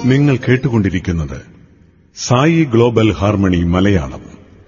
നിങ്ങൾ കേട്ടുകൊണ്ടിരിക്കുന്നത് Sai global harmony Malayalam.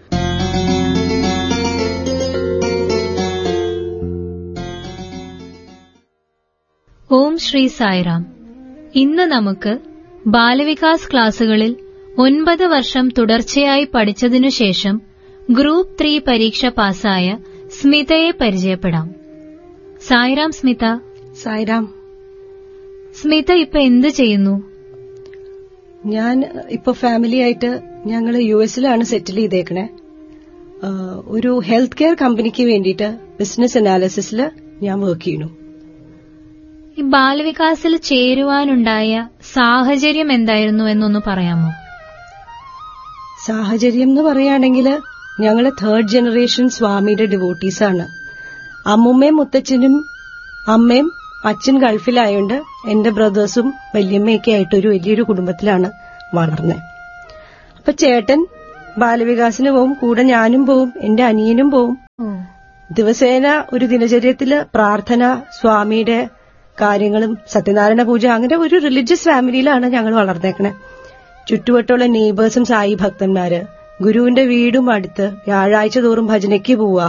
ഓം ശ്രീ സായിറാം. ഇന്ന് നമുക്ക് ബാലവികാസ് ക്ലാസുകളിൽ 9 വർഷം തുടർച്ചയായി പഠിച്ചതിനുശേഷം ഗ്രൂപ്പ് 3 പരീക്ഷ പാസ്സായ സ്മിതയെ പരിചയപ്പെടാം. സായിറാം സ്മിത. സായിറാം. സ്മിത ഇപ്പൊ എന്ത് ചെയ്യുന്നു? ഞാൻ ഇപ്പൊ ഫാമിലിയായിട്ട് ഞങ്ങള് യുഎസിലാണ് സെറ്റിൽ ചെയ്തേക്കണേ. ഒരു ഹെൽത്ത് കെയർ കമ്പനിക്ക് വേണ്ടിയിട്ട് ബിസിനസ് അനാലിസിസിൽ ഞാൻ വർക്ക് ചെയ്യുന്നു. ഈ ബാലവികാസിൽ ചേരുവാനുണ്ടായ സാഹചര്യം എന്തായിരുന്നു എന്നൊന്ന് പറയാമോ? സാഹചര്യം എന്ന് പറയുകയാണെങ്കിൽ ഞങ്ങള് 3rd ജനറേഷൻ സ്വാമിയുടെ ഡിവോട്ടീസാണ്. അമ്മുമ്മയും മുത്തച്ഛനും അമ്മയും അച്ഛൻ ഗൾഫിലായോണ്ട് എന്റെ ബ്രദേഴ്സും വല്യമ്മയൊക്കെ ആയിട്ടൊരു വലിയൊരു കുടുംബത്തിലാണ് വളർന്നത്. അപ്പൊ ചേട്ടൻ ബാലവികാസിന് പോവും, കൂടെ ഞാനും പോവും, എന്റെ അനിയനും പോവും. ദിവസേന ഒരു ദിനചര്യത്തില് പ്രാർത്ഥന, സ്വാമിയുടെ കാര്യങ്ങളും സത്യനാരായണ പൂജ, അങ്ങനെ ഒരു റിലീജിയസ് ഫാമിലിയിലാണ് ഞങ്ങൾ വളർന്നേക്കണേ. ചുറ്റുവട്ടമുള്ള നെയ്ബേഴ്സും സായി ഭക്തന്മാര്, ഗുരുവിന്റെ വീടും അടുത്ത്, വ്യാഴാഴ്ച തോറും ഭജനയ്ക്ക് പോവുക,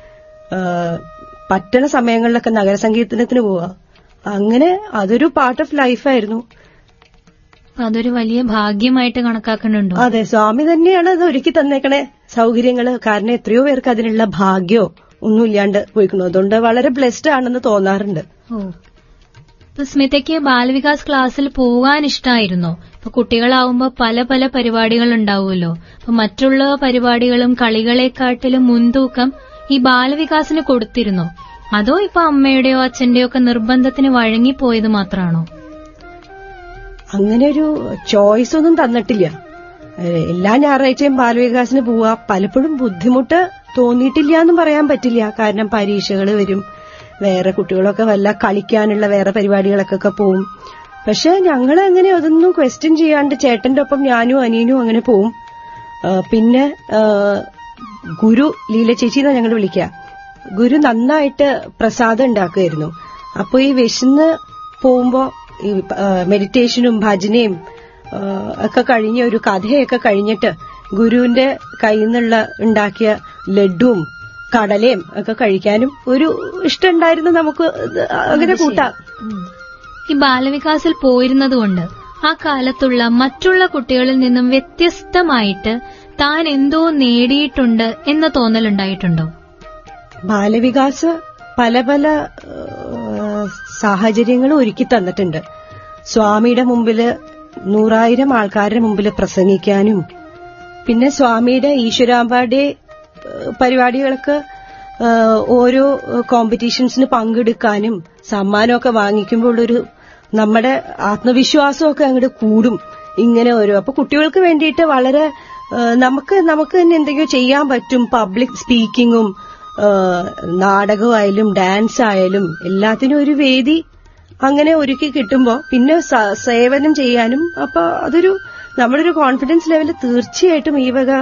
പറ്റണ സമയങ്ങളിലൊക്കെ നഗരസങ്കീർത്തനത്തിന് പോവുക. അങ്ങനെ അതൊരു പാർട്ട് ഓഫ് ലൈഫായിരുന്നു. അതൊരു വലിയ ഭാഗ്യമായിട്ട് കണക്കാക്കുന്നുണ്ടോ? അതെ, സ്വാമി തന്നെയാണ് അത് ഒരുക്കി തന്നേക്കണേ സൗകര്യങ്ങള്. കാരണം എത്രയോ പേർക്ക് അതിനുള്ള ഭാഗ്യോ ഒന്നും ഇല്ലാണ്ട് പോയിക്കണു. അതുകൊണ്ട് വളരെ ബ്ലെസ്ഡ് ആണെന്ന് തോന്നാറുണ്ട്. ഇപ്പൊ സ്മിതയ്ക്ക് ബാലവികാസ് ക്ലാസ്സിൽ പോകാൻ ഇഷ്ടമായിരുന്നോ? ഇപ്പൊ കുട്ടികളാവുമ്പോ പല പല പരിപാടികൾ ഉണ്ടാവുമല്ലോ. അപ്പൊ മറ്റുള്ള പരിപാടികളും കളികളെക്കാട്ടിലും മുൻതൂക്കം ഈ ബാലവികാസിന് കൊടുത്തിരുന്നോ? അതോ ഇപ്പൊ അമ്മയുടെയോ അച്ഛന്റെയോ ഒക്കെ നിർബന്ധത്തിന് വഴങ്ങിപ്പോയത് മാത്രമാണോ? അങ്ങനെ ഒരു ചോയ്സ് ഒന്നും തന്നിട്ടില്ല. എല്ലാ ഞായറാഴ്ചയും ബാലവികാസിന് പോവാ. പലപ്പോഴും ബുദ്ധിമുട്ട് തോന്നിയിട്ടില്ല എന്നും പറയാൻ പറ്റില്ല. കാരണം പരീക്ഷകൾ വരും, വേറെ കുട്ടികളൊക്കെ വല്ല കളിക്കാനുള്ള വേറെ പരിപാടികളൊക്കെ പോവും. പക്ഷെ ഞങ്ങൾ അങ്ങനെ അതൊന്നും ക്വസ്റ്റ്യൻ ചെയ്യാണ്ട് ചേട്ടന്റെ ഒപ്പം ഞാനും അനിയനും അങ്ങനെ പോവും. പിന്നെ ഗുരു, ലീല ചേച്ചി എന്നാ ഞങ്ങൾ വിളിക്കുക, ഗുരു നന്നായിട്ട് പ്രസാദം ഉണ്ടാക്കുമായിരുന്നു. അപ്പൊ ഈ വിശന്ന് പോകുമ്പോ ഈ മെഡിറ്റേഷനും ഭജനയും ഒക്കെ കഴിഞ്ഞ ഒരു കഥയൊക്കെ കഴിഞ്ഞിട്ട് ഗുരുവിന്റെ കയ്യിൽ നിന്നുള്ള ഉണ്ടാക്കിയ ലഡുവും കടലയും ഒക്കെ കഴിക്കാനും ഒരു ഇഷ്ടമുണ്ടായിരുന്നു. നമുക്ക് അങ്ങനെ കൂട്ടാം. ഈ ബാലവികാസിൽ പോയിരുന്നതുകൊണ്ട് ആ കാലത്തുള്ള മറ്റുള്ള കുട്ടികളിൽ നിന്നും വ്യത്യസ്തമായിട്ട് താൻ എന്തോ നേടിയിട്ടുണ്ട് എന്ന തോന്നലുണ്ടായിട്ടുണ്ടോ? ബാലവികാസ് പല പല സാഹചര്യങ്ങളും ഒരുക്കി തന്നിട്ടുണ്ട്. സ്വാമിയുടെ മുമ്പില് 100,000 ആൾക്കാരുടെ മുമ്പിൽ പ്രസംഗിക്കാനും, പിന്നെ സ്വാമിയുടെ ഈശ്വരാമ്പാടെ പരിപാടികൾക്ക് ഓരോ കോമ്പറ്റീഷൻസിന് പങ്കെടുക്കാനും സമ്മാനമൊക്കെ വാങ്ങിക്കുമ്പോൾ ഒരു നമ്മുടെ ആത്മവിശ്വാസമൊക്കെ അങ്ങോട്ട് കൂടും. ഇങ്ങനെ ഓരോ അപ്പൊ കുട്ടികൾക്ക് വേണ്ടിയിട്ട് വളരെ നമുക്ക് തന്നെ എന്തെങ്കിലും ചെയ്യാൻ പറ്റും. പബ്ലിക് സ്പീക്കിങ്ങും നാടകമായാലും ഡാൻസ് ആയാലും എല്ലാത്തിനും ഒരു വേദി അങ്ങനെ ഒരുക്കി കിട്ടുമ്പോ പിന്നെ സേവനം ചെയ്യാനും, അപ്പൊ അതൊരു നമ്മുടെ ഒരു കോൺഫിഡൻസ് ലെവല് തീർച്ചയായിട്ടും ഈ വക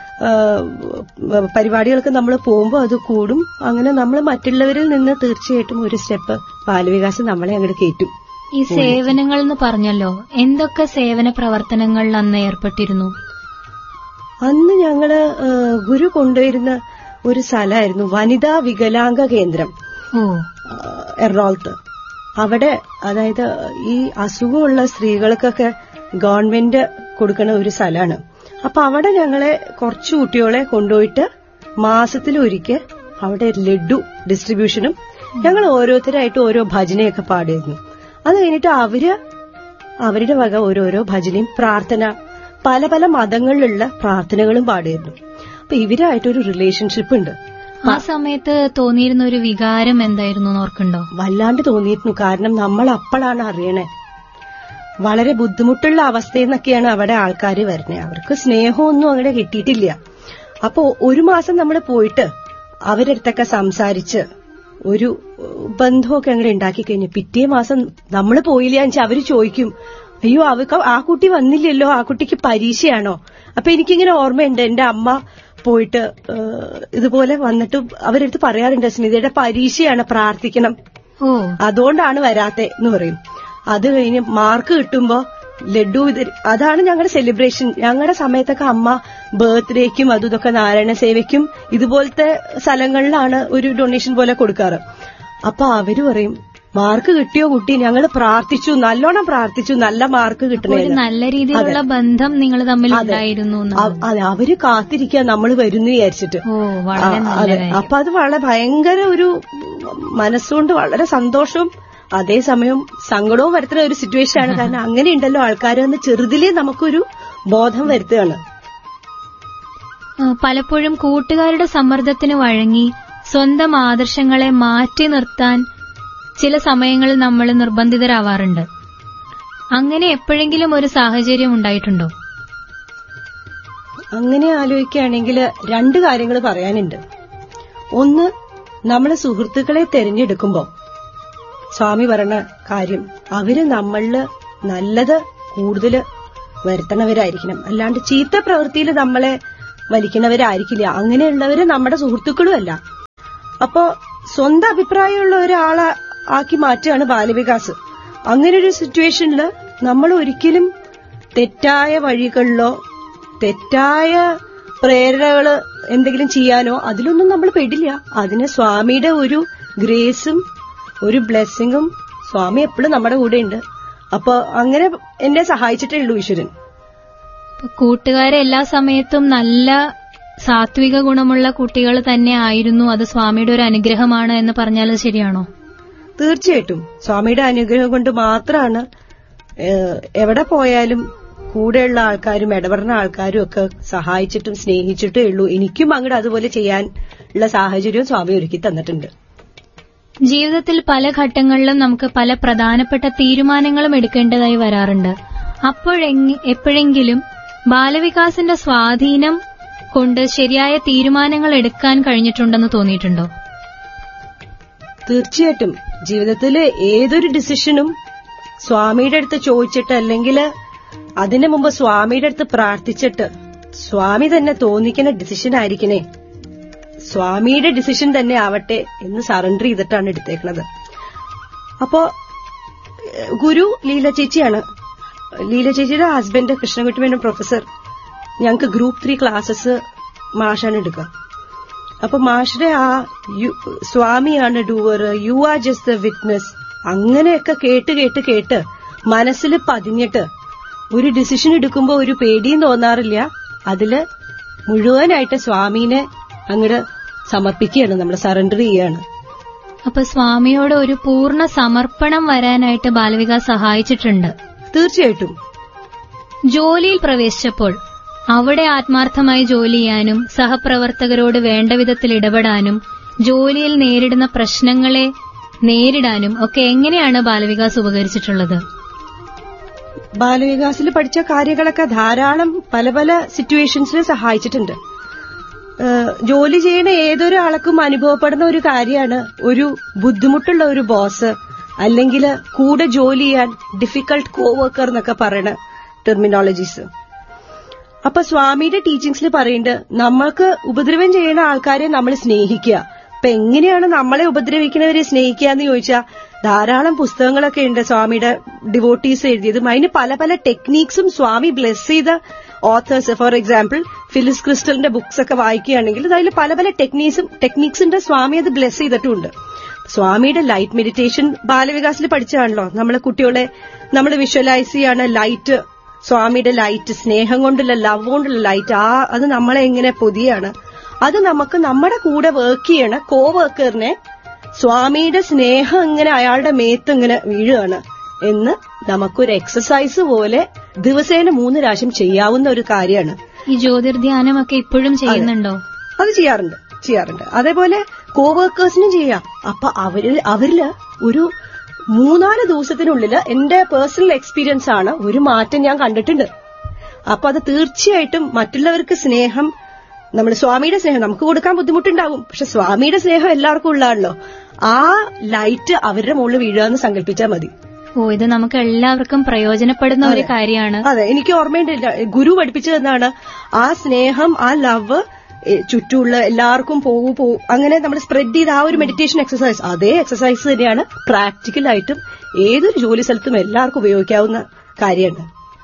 പരിപാടികൾക്ക് നമ്മൾ പോകുമ്പോൾ അത് കൂടും. അങ്ങനെ നമ്മൾ മറ്റുള്ളവരിൽ നിന്ന് തീർച്ചയായിട്ടും ഒരു സ്റ്റെപ്പ് ബാലവികാസം നമ്മളെ അങ്ങോട്ട് കയറ്റും. ഈ സേവനങ്ങൾ എന്ന് പറഞ്ഞല്ലോ, എന്തൊക്കെ സേവന പ്രവർത്തനങ്ങളിൽ അന്ന് ഏർപ്പെട്ടിരുന്നു? അന്ന് ഞങ്ങള് ഗുരു കൊണ്ടുവരുന്ന ഒരു സ്ഥലമായിരുന്നു വനിതാ വികലാംഗ കേന്ദ്രം, എറണാകുളത്ത്. അവിടെ അതായത് ഈ അസുഖമുള്ള സ്ത്രീകൾക്കൊക്കെ ഗവൺമെന്റ് കൊടുക്കുന്ന ഒരു സ്ഥലമാണ്. അപ്പൊ അവിടെ ഞങ്ങളെ കുറച്ചു കുട്ടികളെ കൊണ്ടുപോയിട്ട് മാസത്തിലൊരിക്കൽ അവിടെ ലഡു ഡിസ്ട്രിബ്യൂഷനും ഞങ്ങൾ ഓരോരുത്തരായിട്ട് ഓരോ ഭജനയൊക്കെ പാടിയിരുന്നു. അത് കഴിഞ്ഞിട്ട് അവരുടെ വക ഓരോരോ ഭജനയും പ്രാർത്ഥന, പല പല മതങ്ങളിലുള്ള പ്രാർത്ഥനകളും പാടിയിരുന്നു. അപ്പൊ ഇവരായിട്ടൊരു റിലേഷൻഷിപ്പ് ഉണ്ട്. ആ സമയത്ത് തോന്നിയിരുന്ന ഒരു വികാരം എന്തായിരുന്നു ഓർക്കുണ്ടോ? വല്ലാണ്ട് തോന്നിയിരുന്നു. കാരണം നമ്മൾ അപ്പോഴാണ് അറിയണേ വളരെ ബുദ്ധിമുട്ടുള്ള അവസ്ഥയെന്നൊക്കെയാണ് അവിടെ ആൾക്കാർ വരുന്നത്. അവർക്ക് സ്നേഹമൊന്നും അങ്ങനെ കിട്ടിയിട്ടില്ല. അപ്പൊ ഒരു മാസം നമ്മൾ പോയിട്ട് അവരുടെ അടുത്തൊക്കെ സംസാരിച്ച് ഒരു ബന്ധമൊക്കെ അങ്ങനെ ഉണ്ടാക്കി കഴിഞ്ഞു. പിറ്റേ മാസം നമ്മൾ പോയില്ല എന്ന് വെച്ചാൽ അവര് ചോദിക്കും, അയ്യോ ആ കുട്ടി വന്നില്ലല്ലോ, ആ കുട്ടിക്ക് പരീക്ഷയാണോ? അപ്പൊ എനിക്കിങ്ങനെ ഓർമ്മയുണ്ട്, എന്റെ അമ്മ പോയിട്ട് ഇതുപോലെ വന്നിട്ട് അവരെടുത്ത് പറയാറുണ്ട്, സ്മിതയുടെ പരീക്ഷയാണ്, പ്രാർത്ഥിക്കണം, അതുകൊണ്ടാണ് വരാത്തെ എന്ന് പറയും. അത് കഴിഞ്ഞ് മാർക്ക് കിട്ടുമ്പോ ലഡു അതാണ് ഞങ്ങളുടെ സെലിബ്രേഷൻ. ഞങ്ങളുടെ സമയത്തൊക്കെ അമ്മ ബർത്ത്ഡേക്കും അതും ഇതൊക്കെ നാരായണ സേവയ്ക്കും ഇതുപോലത്തെ സ്ഥലങ്ങളിലാണ് ഒരു ഡൊണേഷൻ പോലെ കൊടുക്കാറ്. അപ്പൊ അവര് പറയും, മാർക്ക് കിട്ടിയോ കുട്ടി? ഞങ്ങൾ പ്രാർത്ഥിച്ചു, നല്ലോണം പ്രാർത്ഥിച്ചു, നല്ല മാർക്ക് കിട്ടണേ. നല്ല രീതിയിലുള്ള ബന്ധം നിങ്ങൾ തമ്മിൽ ഉണ്ടായിരുന്നു. അതെ, അവര് കാത്തിരിക്കുക നമ്മൾ വരുന്നു വിചാരിച്ചിട്ട്. അതെ, അപ്പൊ അത് വളരെ ഭയങ്കര ഒരു മനസ്സുകൊണ്ട് വളരെ സന്തോഷവും അതേസമയം സങ്കടവും വരുത്തുന്ന ഒരു സിറ്റുവേഷൻ ആണ്. കാരണം അങ്ങനെയുണ്ടല്ലോ ആൾക്കാരെന്ന് ചെറുതിലേ നമുക്കൊരു ബോധം വരുത്തുകയാണ്. പലപ്പോഴും കൂട്ടുകാരുടെ സമ്മർദ്ദത്തിന് വഴങ്ങി സ്വന്തം ആദർശങ്ങളെ മാറ്റി നിർത്താൻ ചില സമയങ്ങളിൽ നമ്മൾ നിർബന്ധിതരാവാറുണ്ട്. അങ്ങനെ എപ്പോഴെങ്കിലും ഒരു സാഹചര്യം ഉണ്ടായിട്ടുണ്ടോ? അങ്ങനെ ആലോചിക്കുകയാണെങ്കിൽ 2 കാര്യങ്ങൾ പറയാനുണ്ട്. ഒന്ന്, നമ്മളെ സുഹൃത്തുക്കളെ തെരഞ്ഞെടുക്കുമ്പോ സ്വാമി പറഞ്ഞ കാര്യം, അവര് നമ്മളില് നല്ലത് കൂടുതൽ വരുത്തണവരായിരിക്കണം, അല്ലാണ്ട് ചീത്ത പ്രവൃത്തിയിൽ നമ്മളെ വലിക്കണവരായിരിക്കില്ല. അങ്ങനെയുള്ളവര് നമ്മുടെ സുഹൃത്തുക്കളുമല്ല. അപ്പോ സ്വന്തം അഭിപ്രായമുള്ള ഒരാളെ ആക്കി മാറ്റുകയാണ് ബാലവികാസ്. അങ്ങനെ ഒരു സിറ്റുവേഷനിൽ നമ്മൾ ഒരിക്കലും തെറ്റായ വഴികളിലോ തെറ്റായ പ്രേരണകള് എന്തെങ്കിലും ചെയ്യാനോ അതിലൊന്നും നമ്മൾ പെടില്ല. അതിന് സ്വാമിയുടെ ഒരു ഗ്രേസും ഒരു ബ്ലെസ്സിങ്ങും സ്വാമി എപ്പോഴും നമ്മുടെ കൂടെ ഉണ്ട്. അപ്പൊ അങ്ങനെ എന്നെ സഹായിച്ചിട്ടേ ഉള്ളൂ ഈശ്വരൻ. കൂട്ടുകാരെ എല്ലാ സമയത്തും നല്ല സാത്വിക ഗുണമുള്ള കുട്ടികൾ തന്നെ ആയിരുന്നു, അത് സ്വാമിയുടെ ഒരു അനുഗ്രഹമാണ് എന്ന് പറഞ്ഞാൽ ശരിയാണോ? തീർച്ചയായിട്ടും സ്വാമിയുടെ അനുഗ്രഹം കൊണ്ട് മാത്രമാണ് എവിടെ പോയാലും കൂടെയുള്ള ആൾക്കാരും ഇടപെടുന്ന ആൾക്കാരും ഒക്കെ സഹായിച്ചിട്ടും സ്നേഹിച്ചിട്ടേ ഉള്ളൂ. എനിക്കും അങ്ങോട്ട് അതുപോലെ ചെയ്യാനുള്ള സാഹചര്യവും സ്വാമി ഒരുക്കി തന്നിട്ടുണ്ട്. ജീവിതത്തിൽ പല ഘട്ടങ്ങളിലും നമുക്ക് പല പ്രധാനപ്പെട്ട തീരുമാനങ്ങളും എടുക്കേണ്ടതായി വരാറുണ്ട്. എപ്പോഴെങ്കിലും ബാലവികാസിന്റെ സ്വാധീനം കൊണ്ട് ശരിയായ തീരുമാനങ്ങൾ എടുക്കാൻ കഴിഞ്ഞിട്ടുണ്ടെന്ന് തോന്നിയിട്ടുണ്ടോ? തീർച്ചയായിട്ടും ജീവിതത്തിലെ ഏതൊരു ഡിസിഷനും സ്വാമിയുടെ അടുത്ത് ചോദിച്ചിട്ട്, അല്ലെങ്കിൽ അതിനു മുമ്പ് സ്വാമിയുടെ അടുത്ത് പ്രാർത്ഥിച്ചിട്ട്, സ്വാമി തന്നെ തോന്നിക്കുന്ന ഡിസിഷൻ ആയിരിക്കണേ, സ്വാമിയുടെ ഡിസിഷൻ തന്നെ ആവട്ടെ എന്ന് സറണ്ടർ ചെയ്തിട്ടാണ് എടുത്തേക്കുന്നത്. അപ്പോ ഗുരു ലീല ചേച്ചിയാണ്. ലീല ചേച്ചിയുടെ ഹസ്ബൻഡ് കൃഷ്ണകുട്ടി മേനോൻ പ്രൊഫസർ. ഞങ്ങൾക്ക് ഗ്രൂപ്പ് 3 ക്ലാസ്സസ് മാഷാണ് എടുക്കുക. അപ്പൊ മാഷിന്റെ ആ സ്വാമിയാണ് doer, you are just the witness, അങ്ങനെയൊക്കെ കേട്ട് കേട്ട് കേട്ട് മനസ്സിൽ പതിഞ്ഞിട്ട് ഒരു ഡിസിഷൻ എടുക്കുമ്പോ ഒരു പേടിയും തോന്നാറില്ല. അതില് മുഴുവനായിട്ട് സ്വാമീനെ അങ്ങോട്ട് സമർപ്പിക്കുകയാണ്, നമ്മൾ സറണ്ടർ ചെയ്യാണ്. അപ്പൊ സ്വാമിയോട് ഒരു പൂർണ്ണ സമർപ്പണം വരാനായിട്ട് ബാലവികാസ് സഹായിച്ചിട്ടുണ്ട്. തീർച്ചയായിട്ടും. ജോലിയിൽ പ്രവേശിച്ചപ്പോൾ അവിടെ ആത്മാർത്ഥമായി ജോലി ചെയ്യാനും സഹപ്രവർത്തകരോട് വേണ്ട വിധത്തിൽ ഇടപെടാനും ജോലിയിൽ നേരിടുന്ന പ്രശ്നങ്ങളെ നേരിടാനും ഒക്കെ എങ്ങനെയാണ് ബാലവികാസ് ഉപകരിച്ചിട്ടുള്ളത്? ബാലവികാസിൽ പഠിച്ച കാര്യങ്ങളൊക്കെ ധാരാളം പല പല സിറ്റുവേഷൻസിൽ സഹായിച്ചിട്ടുണ്ട്. ജോലി ചെയ്യുന്ന ഏതൊരു ആൾക്കും അനുഭവപ്പെടുന്ന ഒരു കാര്യമാണ് ഒരു ബുദ്ധിമുട്ടുള്ള ഒരു ബോസ്, അല്ലെങ്കിൽ കൂടെ ജോലി ചെയ്യാൻ ഡിഫിക്കൾട്ട് കോവർക്കർ എന്നൊക്കെ പറയുന്ന ടെർമിനോളജീസ്. അപ്പൊ സ്വാമിയുടെ ടീച്ചിങ്സിൽ പറയുന്നുണ്ട്, നമ്മൾക്ക് ഉപദ്രവം ചെയ്യുന്ന ആൾക്കാരെ നമ്മൾ സ്നേഹിക്കുക. അപ്പൊ എങ്ങനെയാണ് നമ്മളെ ഉപദ്രവിക്കുന്നവരെ സ്നേഹിക്കുക എന്ന് ചോദിച്ചാൽ ധാരാളം പുസ്തകങ്ങളൊക്കെ ഉണ്ട് സ്വാമിയുടെ ഡിവോട്ടീസ് എഴുതിയതും. അതിന് പല പല ടെക്നീക്സും സ്വാമി ബ്ലെസ് ചെയ്ത authors, for example Phyllis ക്രിസ്റ്റലിന്റെ books ഒക്കെ വായിക്കുകയാണെങ്കിൽ അതിൽ പല പല ടെക്നീക്സിന്റെ സ്വാമി അത് ബ്ലെസ് ചെയ്തിട്ടുമുണ്ട്. സ്വാമിയുടെ ലൈറ്റ് മെഡിറ്റേഷൻ ബാലവികാസിൽ പഠിച്ചാണല്ലോ. നമ്മളെ കുട്ടികളെ നമ്മൾ വിഷ്വലൈസ് ചെയ്യാണ് ലൈറ്റ്, സ്വാമിയുടെ ലൈറ്റ്, സ്നേഹം കൊണ്ടുള്ള ലവ് കൊണ്ടുള്ള ലൈറ്റ്, അത് നമ്മളെ എങ്ങനെ പൊതിയാണ്. അത് നമുക്ക് നമ്മുടെ കൂടെ വർക്ക് ചെയ്യണ കോ വർക്കറിനെ സ്വാമിയുടെ സ്നേഹം ഇങ്ങനെ അയാളുടെ മേത്ത് ഇങ്ങനെ വീഴുകയാണ് എന്ന് നമുക്കൊരു എക്സസൈസ് പോലെ ദിവസേന 3 പ്രാവശ്യം ചെയ്യാവുന്ന ഒരു കാര്യമാണ്. ഈ ജ്യോതിർധ്യാനമൊക്കെ ഇപ്പോഴും ചെയ്യുന്നുണ്ടോ? അത് ചെയ്യാറുണ്ട്. അതേപോലെ കോ വർക്കേഴ്സിനും ചെയ്യാം. അപ്പൊ അവരില് ഒരു 3-4 ദിവസത്തിനുള്ളിൽ എന്റെ പേഴ്സണൽ എക്സ്പീരിയൻസ് ആണ്, ഒരു മാറ്റം ഞാൻ കണ്ടിട്ടുണ്ട്. അപ്പൊ അത് തീർച്ചയായിട്ടും മറ്റുള്ളവർക്ക് സ്നേഹം, നമ്മുടെ സ്വാമിയുടെ സ്നേഹം നമുക്ക് കൊടുക്കാൻ ബുദ്ധിമുട്ടുണ്ടാവും, പക്ഷെ സ്വാമിയുടെ സ്നേഹം എല്ലാവർക്കും ഉള്ളതാണല്ലോ. ആ ലൈറ്റ് അവരുടെ മുകളിൽ വീഴുകയെന്ന് സങ്കല്പിച്ചാൽ മതി. ഇത് നമുക്ക് എല്ലാവർക്കും പ്രയോജനപ്പെടുന്ന ഒരു കാര്യമാണ്. അതെ, എനിക്ക് ഓർമ്മയുണ്ട്, ഗുരു പഠിപ്പിച്ചു തന്നാണ് ആ സ്നേഹം, ആ ലവ് ചുറ്റുമുള്ള എല്ലാവർക്കും പോകൂ അങ്ങനെ നമ്മൾ സ്പ്രെഡ് ചെയ്ത് ആ ഒരു മെഡിറ്റേഷൻ എക്സസൈസ്, അതേ എക്സസൈസ് തന്നെയാണ് പ്രാക്ടിക്കലായിട്ടും ഏതൊരു ജോലി സ്ഥലത്തും എല്ലാവർക്കും ഉപയോഗിക്കാവുന്ന കാര്യമാണ്.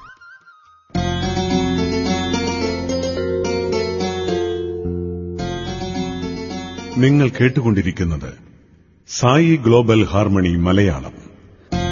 നിങ്ങൾ കേട്ടുകൊണ്ടിരിക്കുന്നത് സായി ഗ്ലോബൽ ഹാർമണി മലയാളം.